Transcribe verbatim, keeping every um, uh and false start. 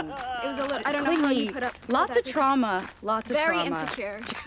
It was a little. I don't know how Clingy. you put up. with Lots that. of trauma. Lots of Very trauma. insecure.